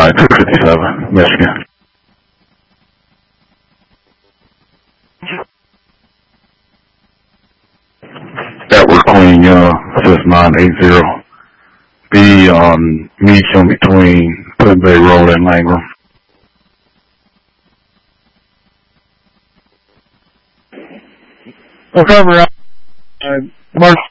257, Michigan. Edward Queen, since 980. Be on medium between Twin Bay Road and Langram. Over, Mark